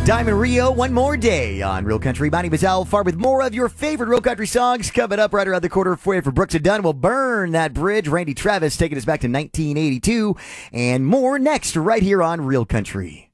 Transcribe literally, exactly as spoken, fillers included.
Diamond Rio, one more day on Real Country. My name is Al Farr with more of your favorite Real Country songs coming up right around the corner for you. For Brooks and Dunn will burn that bridge. Randy Travis taking us back to nineteen eighty-two, and more next right here on Real Country.